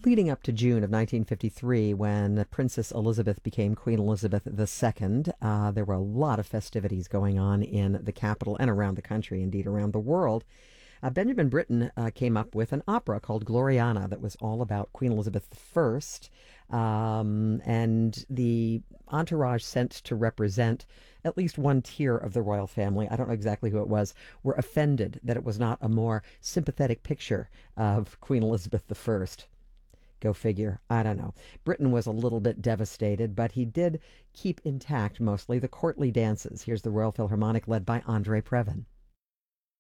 leading up to June of 1953 when Princess Elizabeth became Queen Elizabeth II. There were a lot of festivities going on in the capital and around the country, indeed around the world. Benjamin Britten came up with an opera called Gloriana that was all about Queen Elizabeth I, and the entourage sent to represent at least one tier of the royal family, I don't know exactly who it was, were offended that it was not a more sympathetic picture of Queen Elizabeth I. Go figure. I don't know. Britain was a little bit devastated, but he did keep intact mostly the courtly dances. Here's the Royal Philharmonic led by Andre Previn.